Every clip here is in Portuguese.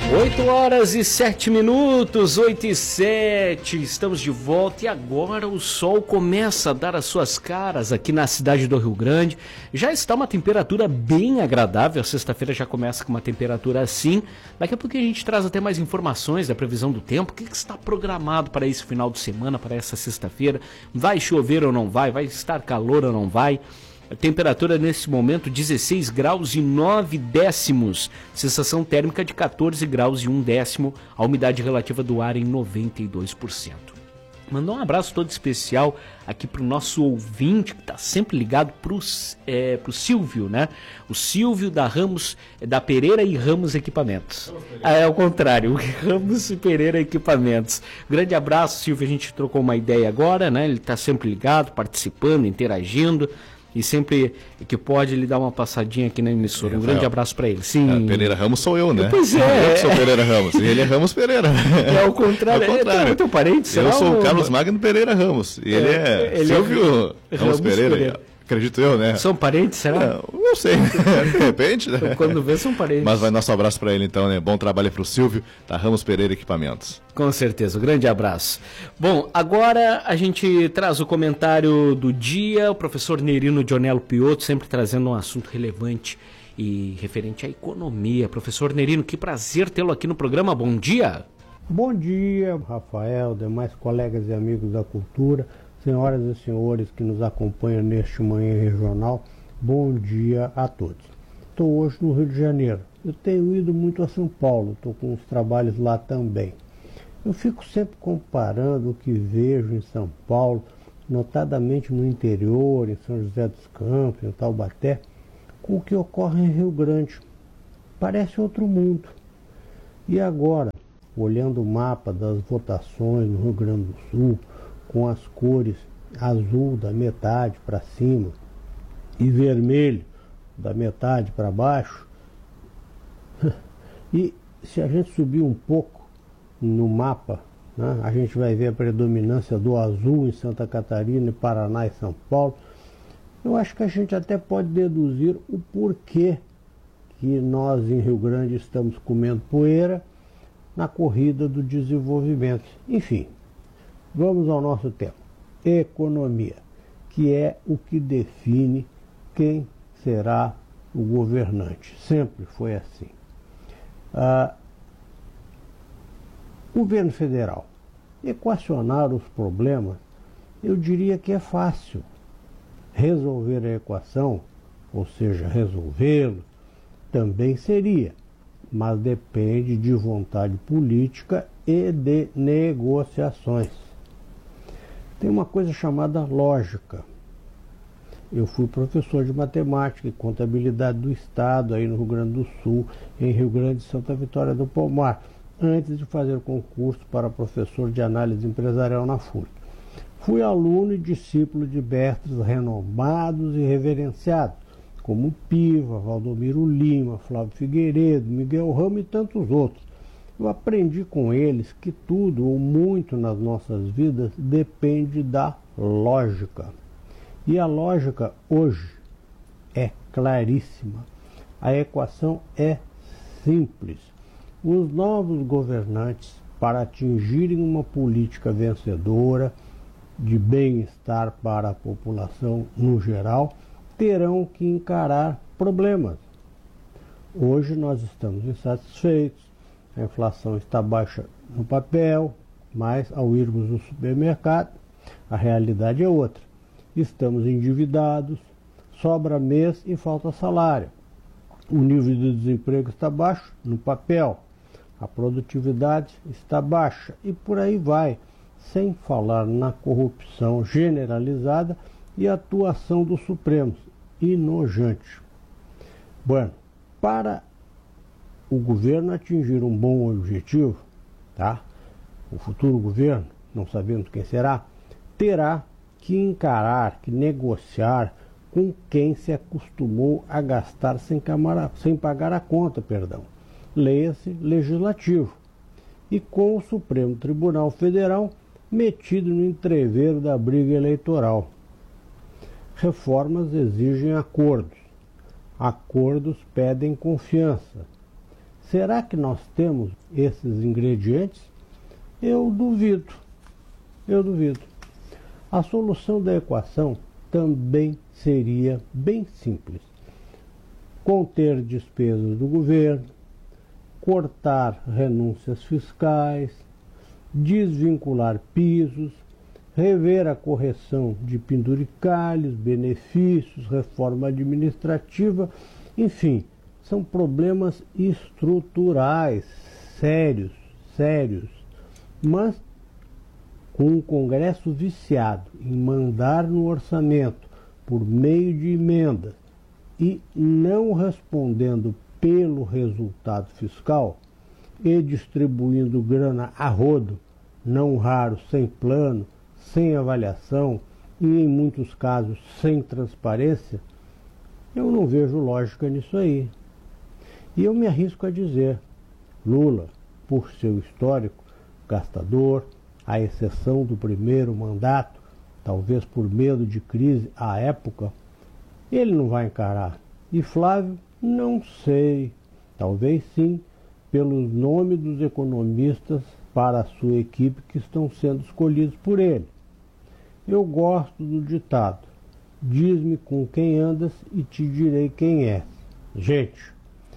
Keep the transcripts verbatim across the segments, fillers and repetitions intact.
oito horas e sete minutos, oito e sete, estamos de volta e agora o sol começa a dar as suas caras aqui na cidade do Rio Grande. Já está uma temperatura bem agradável, a sexta-feira já começa com uma temperatura assim. Daqui a pouco a gente traz até mais informações da previsão do tempo, o que está programado para esse final de semana, para essa sexta-feira. Vai chover ou não vai, vai estar calor ou não vai. A temperatura nesse momento dezesseis graus e nove décimos, sensação térmica de quatorze graus e um décimo, a umidade relativa do ar em noventa e dois por cento. Mandar um abraço todo especial aqui para o nosso ouvinte, que está sempre ligado para o é, pro Silvio, né? O Silvio da Ramos, da Pereira e Ramos Equipamentos. Ah, é o contrário, Ramos e Pereira Equipamentos. Grande abraço, Silvio, a gente trocou uma ideia agora, né? Ele está sempre ligado, participando, interagindo. E sempre que pode ele dá uma passadinha aqui na emissora. Um grande abraço para ele. Sim. É, Pereira Ramos sou eu, né? Pois é. Eu que sou Pereira Ramos. E ele é Ramos Pereira. É o contrário. É o contrário. É teu parente, será? Eu sou o ou... Carlos Magno Pereira Ramos. E ele é, é ele Silvio é... Ramos, Ramos Pereira. Pereira. Acredito eu, né? São parentes, será? É, não sei. De repente, né? Quando vê, são parentes. Mas vai nosso abraço para ele então, né? Bom trabalho para o Silvio, da Ramos Pereira Equipamentos. Com certeza, um grande abraço. Bom, agora a gente traz o comentário do dia, o professor Nerino Dionello Piotto, sempre trazendo um assunto relevante e referente à economia. Professor Nerino, que prazer tê-lo aqui no programa, bom dia. Bom dia, Rafael, demais colegas e amigos da cultura, senhoras e senhores que nos acompanham neste Manhã Regional, bom dia a todos. Estou hoje no Rio de Janeiro, eu tenho ido muito a São Paulo, estou com uns trabalhos lá também. Eu fico sempre comparando o que vejo em São Paulo, notadamente no interior, em São José dos Campos, em Taubaté, com o que ocorre em Rio Grande. Parece outro mundo. E agora, olhando o mapa das votações no Rio Grande do Sul, com as cores azul da metade para cima e vermelho da metade para baixo, e se a gente subir um pouco no mapa, né, a gente vai ver a predominância do azul em Santa Catarina, Paraná e São Paulo. Eu acho que a gente até pode deduzir o porquê que nós em Rio Grande estamos comendo poeira na corrida do desenvolvimento. Enfim, vamos ao nosso tema, economia, que é o que define quem será o governante. Sempre foi assim. Ah, Governo federal, equacionar os problemas, eu diria que é fácil. Resolver a equação, ou seja, resolvê-lo, também seria, mas depende de vontade política e de negociações. Tem uma coisa chamada lógica. Eu fui professor de matemática e contabilidade do Estado, aí no Rio Grande do Sul, em Rio Grande e Santa Vitória do Palmar, antes de fazer concurso para professor de análise empresarial na F U R. Fui aluno e discípulo de mestres renomados e reverenciados, como Piva, Valdomiro Lima, Flávio Figueiredo, Miguel Ramos e tantos outros. Eu aprendi com eles que tudo ou muito nas nossas vidas depende da lógica. E a lógica hoje é claríssima. A equação é simples. Os novos governantes, para atingirem uma política vencedora de bem-estar para a população no geral, terão que encarar problemas. Hoje nós estamos insatisfeitos, a inflação está baixa no papel, mas ao irmos no supermercado, a realidade é outra. Estamos endividados, sobra mês e falta salário. O nível de desemprego está baixo no papel. A produtividade está baixa e por aí vai, sem falar na corrupção generalizada e atuação dos Supremos, inojante. Bueno, para o governo atingir um bom objetivo, tá? O futuro governo, não sabemos quem será, terá que encarar, que negociar com quem se acostumou a gastar sem, camara, sem pagar a conta, perdão. Leia-se legislativo, e com o Supremo Tribunal Federal metido no entreveiro da briga eleitoral. Reformas exigem acordos, acordos pedem confiança. Será que nós temos esses ingredientes? Eu duvido, eu duvido. A solução da equação também seria bem simples. Conter despesas do governo, cortar renúncias fiscais, desvincular pisos, rever a correção de penduricalhos, benefícios, reforma administrativa, enfim, são problemas estruturais, sérios, sérios, mas com um Congresso viciado em mandar no orçamento por meio de emendas e não respondendo pelo resultado fiscal e distribuindo grana a rodo, não raro sem plano, sem avaliação e, em muitos casos, sem transparência, eu não vejo lógica nisso aí. E eu me arrisco a dizer, Lula, por seu histórico gastador, à exceção do primeiro mandato, talvez por medo de crise à época, ele não vai encarar. E Flávio, não sei, talvez sim, pelos nomes dos economistas para a sua equipe que estão sendo escolhidos por ele. Eu gosto do ditado, diz-me com quem andas e te direi quem és. Gente,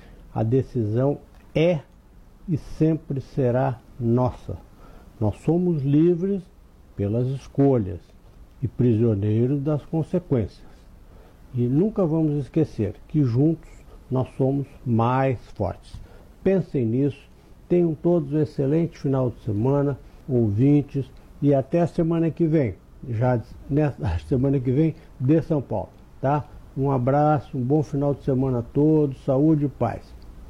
a decisão é e sempre será nossa. Nós somos livres pelas escolhas e prisioneiros das consequências. E nunca vamos esquecer que juntos nós somos mais fortes. Pensem nisso, tenham todos um excelente final de semana, ouvintes, e até a semana que vem, já nessa semana que vem de São Paulo, tá? Um abraço, um bom final de semana a todos, saúde e paz.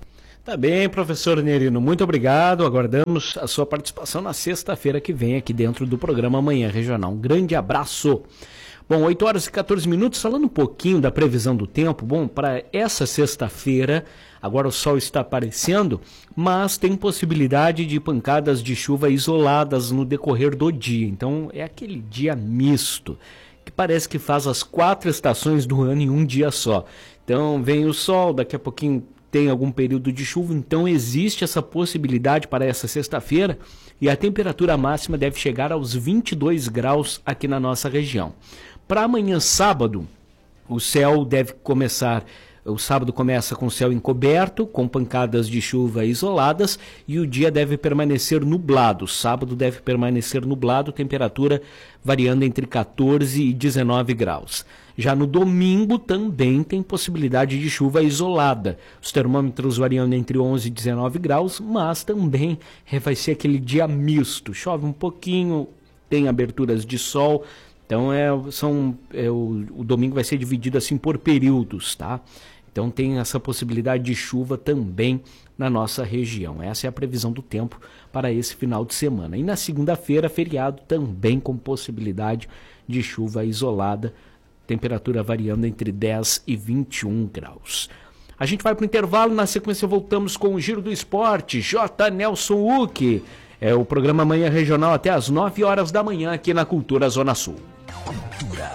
Tá bem, professor Nerino, muito obrigado, aguardamos a sua participação na sexta-feira que vem aqui dentro do programa Manhã Regional. Um grande abraço. Bom, oito horas e quatorze minutos, falando um pouquinho da previsão do tempo. Bom, para essa sexta-feira, agora o sol está aparecendo, mas tem possibilidade de pancadas de chuva isoladas no decorrer do dia. Então, é aquele dia misto, que parece que faz as quatro estações do ano em um dia só. Então, vem o sol, daqui a pouquinho tem algum período de chuva, então existe essa possibilidade para essa sexta-feira e a temperatura máxima deve chegar aos vinte e dois graus aqui na nossa região. Para amanhã, sábado, o céu deve começar, o sábado começa com o céu encoberto, com pancadas de chuva isoladas e o dia deve permanecer nublado. Sábado deve permanecer nublado, temperatura variando entre quatorze e dezenove graus. Já no domingo também tem possibilidade de chuva isolada. Os termômetros variando entre onze e dezenove graus, mas também vai ser aquele dia misto. Chove um pouquinho, tem aberturas de sol. Então é, são, é, o, o domingo vai ser dividido assim por períodos, tá? Então tem essa possibilidade de chuva também na nossa região. Essa é a previsão do tempo para esse final de semana. E na segunda-feira, feriado, também com possibilidade de chuva isolada, temperatura variando entre dez e vinte e um graus. A gente vai para o intervalo, na sequência voltamos com o Giro do Esporte, J. Nelson Uck. É o programa Manhã Regional até às nove horas da manhã aqui na Cultura Zona Sul. Cultura.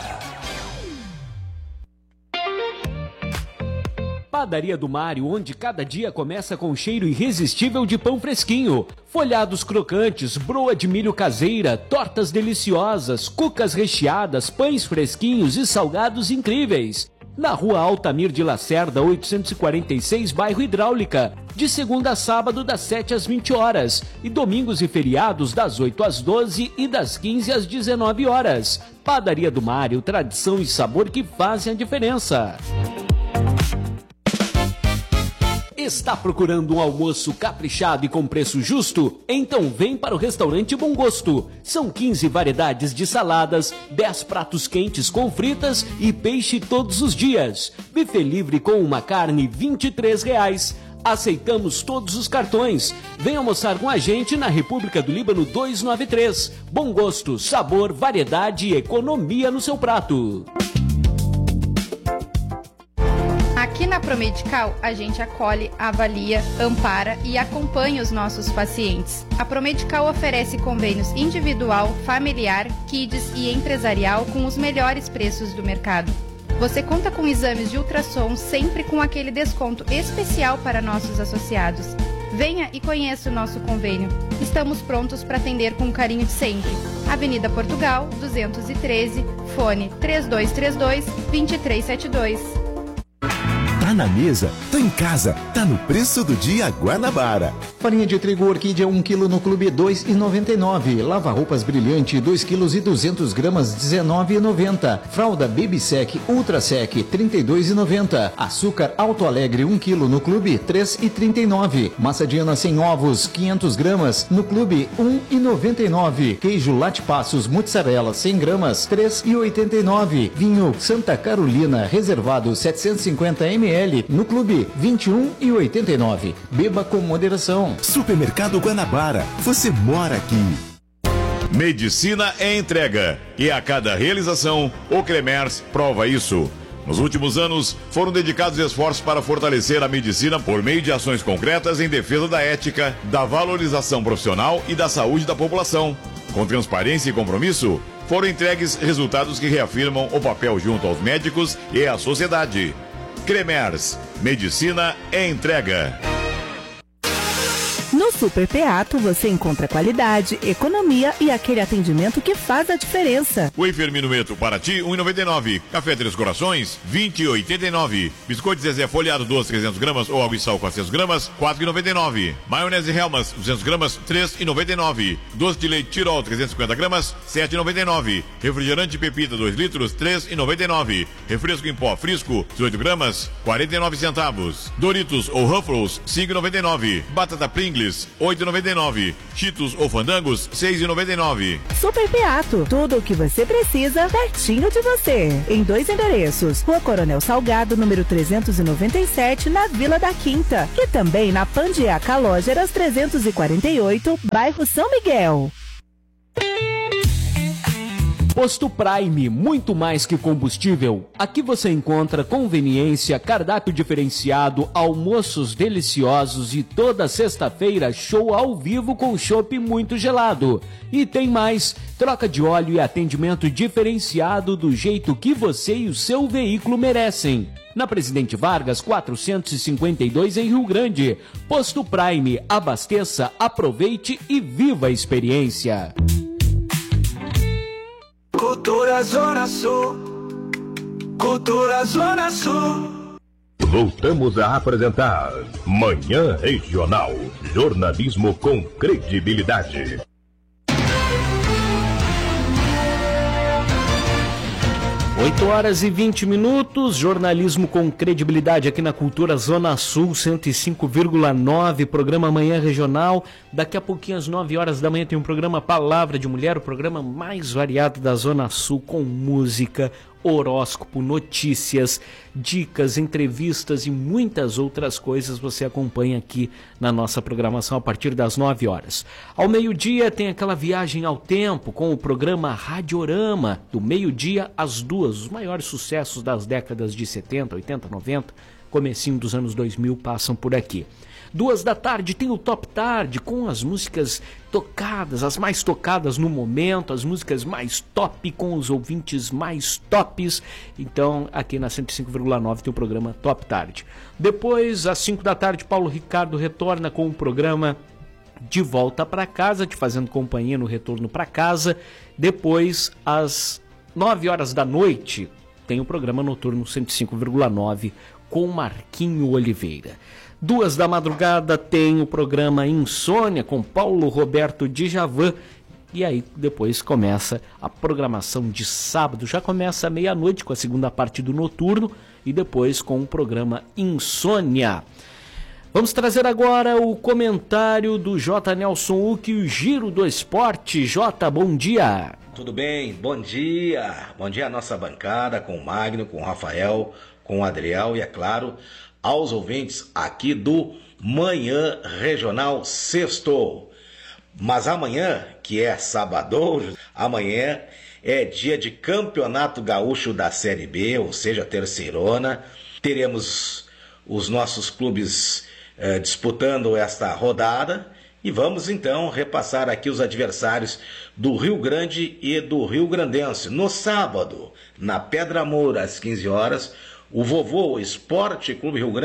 Padaria do Mário, onde cada dia começa com um cheiro irresistível de pão fresquinho, folhados crocantes, broa de milho caseira, tortas deliciosas, cucas recheadas, pães fresquinhos e salgados incríveis. Na Rua Altamir de Lacerda, oitocentos e quarenta e seis, bairro Hidráulica, de segunda a sábado das sete às vinte horas e domingos e feriados das oito às doze e das quinze às dezenove horas. Padaria do Mário, tradição e sabor que fazem a diferença. Está procurando um almoço caprichado e com preço justo? Então vem para o Restaurante Bom Gosto. São quinze variedades de saladas, dez pratos quentes com fritas e peixe todos os dias. Buffet livre com uma carne, vinte e três reais. Aceitamos todos os cartões. Vem almoçar com a gente na República do Líbano duzentos e noventa e três. Bom gosto, sabor, variedade e economia no seu prato. Aqui na Promedical, a gente acolhe, avalia, ampara e acompanha os nossos pacientes. A Promedical oferece convênios individual, familiar, kids e empresarial com os melhores preços do mercado. Você conta com exames de ultrassom sempre com aquele desconto especial para nossos associados. Venha e conheça o nosso convênio. Estamos prontos para atender com o carinho de sempre. Avenida Portugal, duzentos e treze, fone três dois três dois, dois três sete dois. Tá na mesa, tá em casa, tá no preço do dia Guanabara. Farinha de trigo Orquídea um quilo no Clube dois reais e noventa e nove. Lava roupas Brilhante dois quilos e duzentas gramas dezenove reais e noventa centavos. Fralda Baby Sec Ultra Sec trinta e dois reais e noventa centavos. Açúcar Alto Alegre um quilo no Clube três reais e trinta e nove centavos. Massa Diana sem ovos quinhentas gramas no Clube um real e noventa e nove centavos. Queijo Late Passos Mozzarella cem gramas três reais e oitenta e nove centavos. Vinho Santa Carolina reservado setecentos e cinquenta mililitros no Clube vinte e um reais e oitenta e nove centavos. Beba com moderação. Supermercado Guanabara, você mora aqui. Medicina é entrega e a cada realização o Cremers prova isso. Nos últimos anos, foram dedicados esforços para fortalecer a medicina por meio de ações concretas em defesa da ética, da valorização profissional e da saúde da população. Com transparência e compromisso, foram entregues resultados que reafirmam o papel junto aos médicos e à sociedade. Cremers, medicina é entrega. No Super Peato você encontra qualidade, economia e aquele atendimento que faz a diferença. O Enfermino Metro Paraty, um real e noventa e nove centavos. Café Três Corações, vinte reais e oitenta e nove centavos. Biscoito Zezé folhado doce, trezentas gramas ou água e sal quatrocentas gramas, quatro reais e noventa e nove centavos. Maionese Helmas, duzentas gramas, três reais e noventa e nove centavos. Doce de leite Tirol, trezentas e cinquenta gramas, sete reais e noventa e nove centavos. Refrigerante Pepita, dois litros, três reais e noventa e nove centavos. Refresco em pó Frisco, dezoito gramas, quarenta e nove centavos. Doritos ou Ruffles, cinco reais e noventa e nove centavos. Batata Pringles, oito reais e noventa e nove centavos. Cheetos ou Fandangos, seis reais e noventa e nove centavos. Super Peato, tudo o que você precisa pertinho de você. Em dois endereços, Rua Coronel Salgado, número trezentos e noventa e sete, na Vila da Quinta. E também na Pandieca Lógeras trezentos e quarenta e oito, bairro São Miguel. Posto Prime, muito mais que combustível. Aqui você encontra conveniência, cardápio diferenciado, almoços deliciosos e toda sexta-feira show ao vivo com chopp muito gelado. E tem mais, troca de óleo e atendimento diferenciado do jeito que você e o seu veículo merecem. Na Presidente Vargas, quatrocentos e cinquenta e dois em Rio Grande. Posto Prime, abasteça, aproveite e viva a experiência. Cultura Zona Sul, Cultura Zona Sul. Voltamos a apresentar Manhã Regional, jornalismo com credibilidade. oito horas e vinte minutos, jornalismo com credibilidade aqui na Cultura Zona Sul, cento e cinco vírgula nove, programa Manhã Regional. Daqui a pouquinho, às nove horas da manhã, tem um programa Palavra de Mulher, o programa mais variado da Zona Sul, com música, horóscopo, notícias, dicas, entrevistas e muitas outras coisas você acompanha aqui na nossa programação a partir das nove horas. Ao meio-dia tem aquela viagem ao tempo com o programa Radiorama, do meio-dia às duas, os maiores sucessos das décadas de setenta, oitenta, noventa, comecinho dos anos dois mil passam por aqui. Duas da tarde tem o Top Tarde com as músicas tocadas, as mais tocadas no momento, as músicas mais top com os ouvintes mais tops. Então, aqui na cento e cinco vírgula nove tem o programa Top Tarde. Depois, às cinco da tarde, Paulo Ricardo retorna com o programa De Volta para Casa, te fazendo companhia no retorno para casa. Depois, às nove horas da noite, tem o programa noturno cento e cinco vírgula nove com Marquinho Oliveira. Duas da madrugada tem o programa Insônia com Paulo Roberto Djavan. E aí depois começa a programação de sábado. Já começa à meia-noite com a segunda parte do noturno e depois com o programa Insônia. Vamos trazer agora o comentário do J. Nelson Uck, o Giro do Esporte. J, bom dia. Tudo bem? Bom dia. Bom dia à nossa bancada com o Magno, com o Rafael, com o Adriel e, é claro, aos ouvintes aqui do Manhã Regional Sexto. Mas amanhã, que é sábado, amanhã é dia de Campeonato Gaúcho da Série B, ou seja, terceirona. Teremos os nossos clubes eh, disputando esta rodada e vamos então repassar aqui os adversários do Rio Grande e do Rio Grandense. No sábado, na Pedra Moura, às quinze horas, o Vovô Esporte Clube Rio Grande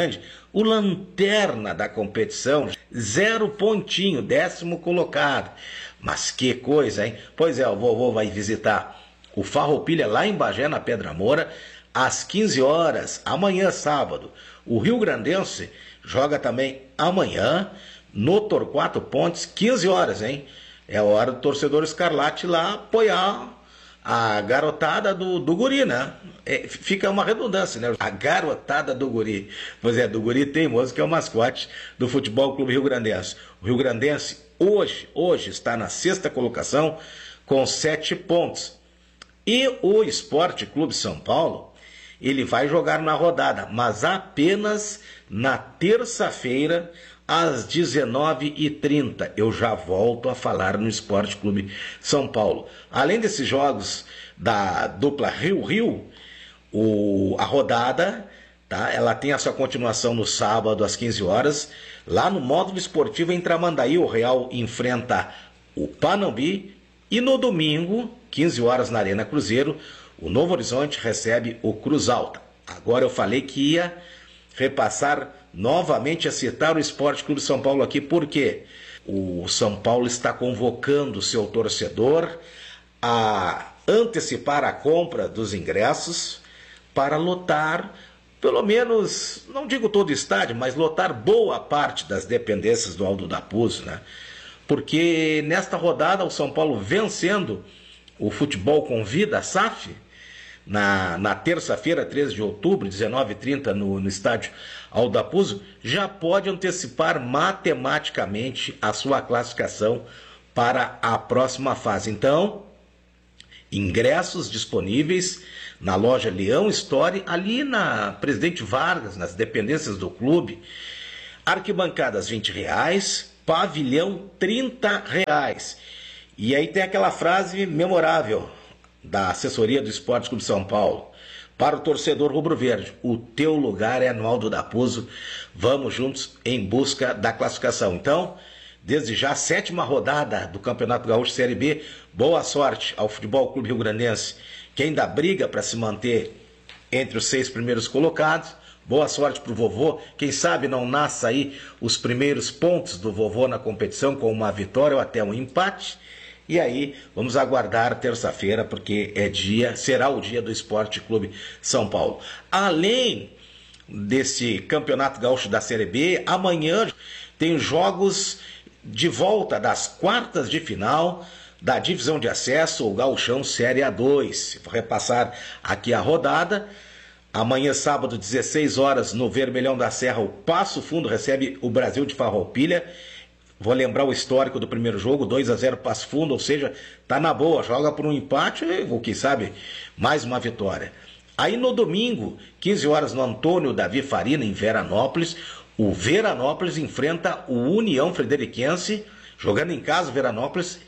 o lanterna da competição, zero pontinho, décimo colocado. Mas que coisa, hein? Pois é, o vovô vai visitar o Farroupilha lá em Bagé, na Pedra Moura, às quinze horas, amanhã, sábado. O Rio Grandense joga também amanhã no Torquato Pontes, quinze horas, hein? É hora do torcedor Escarlate lá apoiar a garotada do, do guri, né? É, fica uma redundância, né? A garotada do guri. Pois é, do guri teimoso, que é o mascote do Futebol Clube Rio Grandense. O Rio Grandense hoje, hoje está na sexta colocação com sete pontos. E o Esporte Clube São Paulo, ele vai jogar na rodada, mas apenas na terça-feira, às dezenove e trinta. Eu já volto a falar no Esporte Clube São Paulo. Além desses jogos da dupla Rio-Rio, o, a rodada, tá, ela tem a sua continuação no sábado às quinze horas. Lá no módulo esportivo em Tramandaí, o Real enfrenta o Panambi. E no domingo, quinze horas na Arena Cruzeiro, o Novo Horizonte recebe o Cruz Alta. Agora eu falei que ia repassar novamente a citar o Esporte Clube São Paulo aqui, porque o São Paulo está convocando o seu torcedor a antecipar a compra dos ingressos para lotar, pelo menos, não digo todo o estádio, mas lotar boa parte das dependências do Alto da Puz, né? Porque nesta rodada o São Paulo vencendo o Futebol Convida, a S A F, na, na terça-feira, treze de outubro, dezenove e trinta, no, no estádio Aldapuzo, já pode antecipar matematicamente a sua classificação para a próxima fase. Então, ingressos disponíveis na loja Leão Store, ali na Presidente Vargas, nas dependências do clube. Arquibancadas vinte reais, pavilhão trinta reais. E aí tem aquela frase memorável da assessoria do Esporte Clube São Paulo: para o torcedor rubro-verde, o teu lugar é no Alto da Puz. Vamos juntos em busca da classificação. Então, desde já, sétima rodada do Campeonato Gaúcho Série B. Boa sorte ao Futebol Clube Rio Grandense, que ainda briga para se manter entre os seis primeiros colocados. Boa sorte para o vovô. Quem sabe não nasça aí os primeiros pontos do vovô na competição com uma vitória ou até um empate. E aí, vamos aguardar terça-feira, porque é dia, será o dia do Esporte Clube São Paulo. Além desse Campeonato Gaúcho da Série B, amanhã tem jogos de volta das quartas de final da divisão de acesso, o Gauchão Série A dois. Vou repassar aqui a rodada. Amanhã, sábado, dezesseis horas, no Vermelhão da Serra, o Passo Fundo recebe o Brasil de Farroupilha. Vou lembrar o histórico do primeiro jogo, dois a zero Passo Fundo, ou seja, tá na boa, joga por um empate ou quem sabe mais uma vitória. Aí no domingo, quinze horas, no Antônio Davi Farina, em Veranópolis, o Veranópolis enfrenta o União Frederiquense. Jogando em casa, o Veranópolis,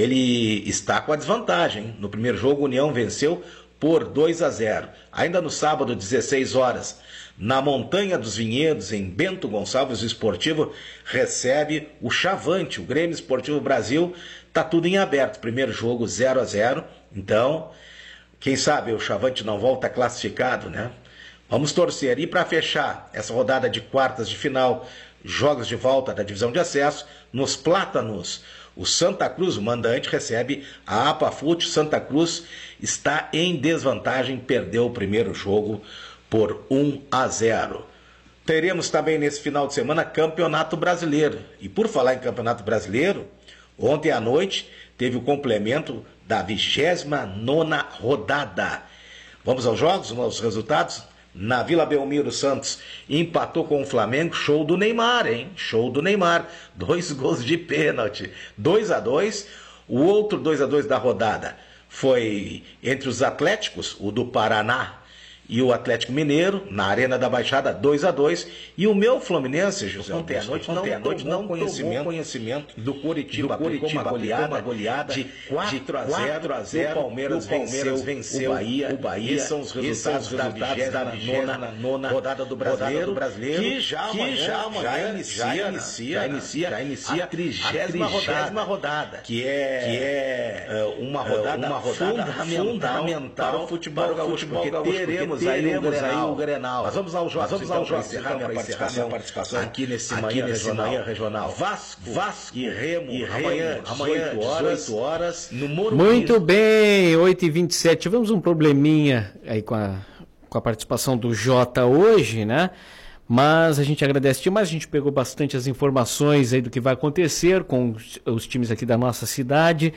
ele está com a desvantagem, hein? No primeiro jogo, o União venceu por dois a zero. Ainda no sábado, dezesseis horas, na Montanha dos Vinhedos, em Bento Gonçalves, o Esportivo recebe o Chavante, o Grêmio Esportivo Brasil. Está tudo em aberto. Primeiro jogo zero a zero. Então, quem sabe o Chavante não volta classificado, né? Vamos torcer. E para fechar essa rodada de quartas de final, jogos de volta da divisão de acesso, nos Plátanos, o Santa Cruz, o mandante, recebe a Apafute. Santa Cruz está em desvantagem, perdeu o primeiro jogo por um a zero. Teremos também nesse final de semana Campeonato Brasileiro. E por falar em Campeonato Brasileiro, ontem à noite teve o complemento da vigésima nona rodada. Vamos aos jogos, vamos aos resultados. Na Vila Belmiro, Santos empatou com o Flamengo. Show do Neymar, hein? Show do Neymar. Dois gols de pênalti. dois a dois. O outro dois a dois da rodada foi entre os Atléticos, o do Paraná e o Atlético Mineiro, na Arena da Baixada, dois a dois. E o meu Fluminense, José, ontem à noite, ontem à noite não conhecimento, conhecimento do Coritiba, do Coritiba uma goleada, uma goleada de quatro a zero. O Palmeiras, o Palmeiras venceu o Bahia, o Bahia. E são os resultados, são os resultados da vigésima nona rodada do Brasileiro, do brasileiro que já que amanhã, já, amanhã, já inicia, já inicia, já inicia, já inicia a trigésima rodada, rodada, que é, que é uh, uma rodada, uma rodada fundamental, fundamental para o futebol gaúcho, porque teremos teremos, teremos aí, o aí o Grenal. Nós vamos ao Jota, vamos ao Jota, encerrar minha participação, participação aqui nesse aqui manhã, nesse regional. manhã regional. Vasco, Vasco e Remo, e Remo amanhã, amanhã dezoito horas, no Morumbi. Muito bem, oito e vinte e sete. Tivemos um probleminha aí com a, com a participação do Jota hoje, né? Mas a gente agradece demais, a gente pegou bastante as informações aí do que vai acontecer com os, os times aqui da nossa cidade.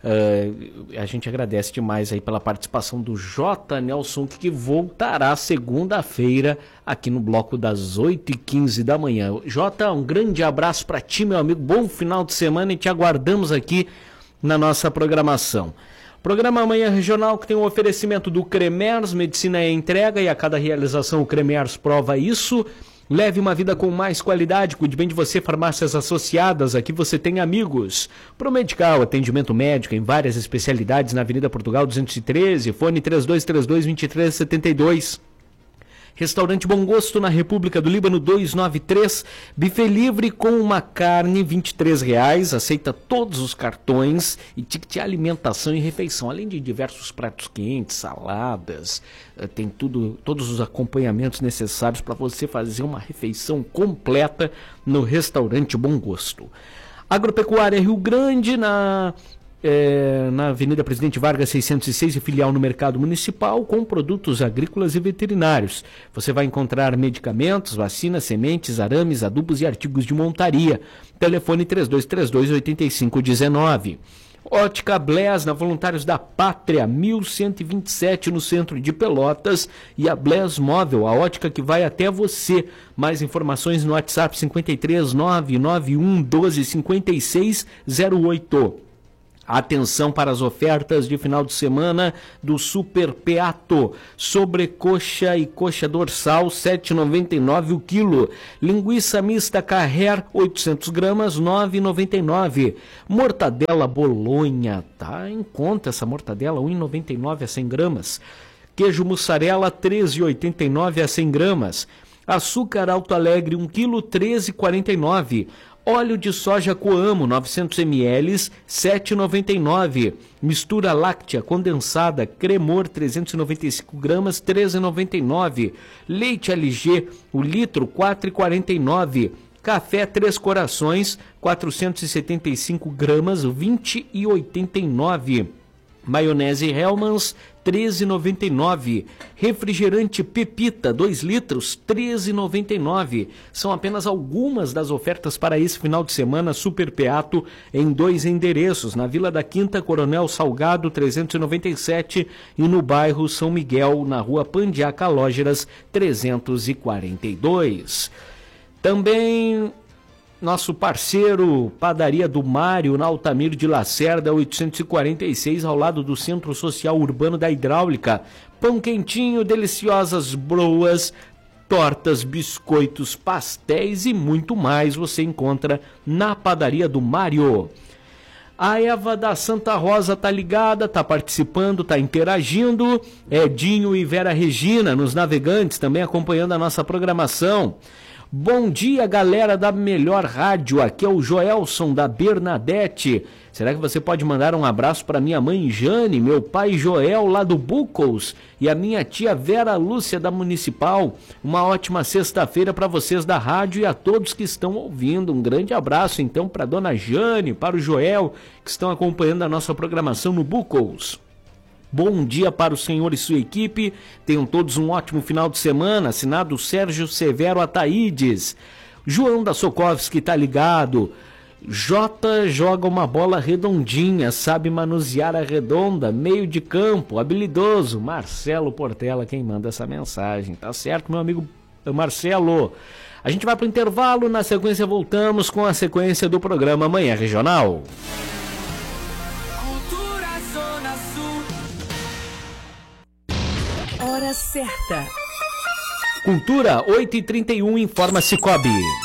Uh, a gente agradece demais aí pela participação do J. Nelson, que voltará segunda-feira aqui no bloco das oito e quinze da manhã. Jota, um grande abraço para ti, meu amigo, bom final de semana e te aguardamos aqui na nossa programação. Programa Amanhã Regional, que tem um oferecimento do Cremers, medicina é entrega e a cada realização o Cremers prova isso. Leve uma vida com mais qualidade, cuide bem de você, farmácias associadas, aqui você tem amigos. Promedical, atendimento médico em várias especialidades na Avenida Portugal duzentos e treze, fone três dois três dois, dois três sete dois. Restaurante Bom Gosto na República do Líbano duzentos e noventa e três, buffet livre com uma carne, vinte e três reais, aceita todos os cartões e ticket de alimentação e refeição, além de diversos pratos quentes, saladas, tem tudo, todos os acompanhamentos necessários para você fazer uma refeição completa no Restaurante Bom Gosto. Agropecuária Rio Grande, na... É, na Avenida Presidente Vargas seiscentos e seis e filial no Mercado Municipal com produtos agrícolas e veterinários. Você vai encontrar medicamentos, vacinas, sementes, arames, adubos e artigos de montaria. Telefone três dois três dois, oito cinco um nove. Ótica Blés, na Voluntários da Pátria, mil cento e vinte e sete no centro de Pelotas, e a Blés Móvel, a ótica que vai até você. Mais informações no WhatsApp cinco três nove nove um um dois cinco seis zero oito. Atenção para as ofertas de final de semana do Super Peato. Sobrecoxa e coxa dorsal, sete reais e noventa e nove centavos o quilo. Linguiça mista Carrer, oitocentos gramas, nove reais e noventa e nove centavos. Mortadela Bolonha, tá em conta essa mortadela, um real e noventa e nove centavos a cem gramas. Queijo mussarela, treze reais e oitenta e nove centavos a cem gramas. Açúcar Alto Alegre, um quilo, treze reais e quarenta e nove centavos. Óleo de soja Coamo, novecentos mililitros, sete reais e noventa e nove centavos. Mistura láctea condensada Cremor, trezentos e noventa e cinco gramas, treze reais e noventa e nove centavos. Leite L G, o litro, quatro reais e quarenta e nove centavos. Café Três Corações, quatrocentos e setenta e cinco gramas, vinte reais e oitenta e nove centavos. Maionese Hellmann's, treze reais e noventa e nove centavos. Refrigerante Pepita, dois litros, treze reais e noventa e nove centavos. São apenas algumas das ofertas para esse final de semana Super Peato em dois endereços, na Vila da Quinta, Coronel Salgado, trezentos e noventa e sete, e no bairro São Miguel, na Rua Pandiá Calógeras, trezentos e quarenta e dois. Também... nosso parceiro Padaria do Mário, na Altamiro de Lacerda, oitocentos e quarenta e seis, ao lado do Centro Social Urbano da Hidráulica. Pão quentinho, deliciosas broas, tortas, biscoitos, pastéis e muito mais você encontra na Padaria do Mário. A Eva da Santa Rosa tá ligada, tá participando, tá interagindo. Edinho e Vera Regina, nos navegantes, também acompanhando a nossa programação. Bom dia, galera da melhor rádio, aqui é o Joelson da Bernadette. Será que você pode mandar um abraço para minha mãe Jane, meu pai Joel lá do Bucos e a minha tia Vera Lúcia da Municipal? Uma ótima sexta-feira para vocês da rádio e a todos que estão ouvindo. Um grande abraço então para dona Jane, para o Joel, que estão acompanhando a nossa programação no Bucos. Bom dia para o senhor e sua equipe, tenham todos um ótimo final de semana, assinado Sérgio Severo Ataídes. João da Sokovski tá ligado, Jota joga uma bola redondinha, sabe manusear a redonda, meio de campo, habilidoso. Marcelo Portela, quem manda essa mensagem, tá certo, meu amigo Marcelo? A gente vai para o intervalo, na sequência voltamos com a sequência do programa Manhã Regional. Hora certa. Cultura, oito e trinta e um, informa Cicobi.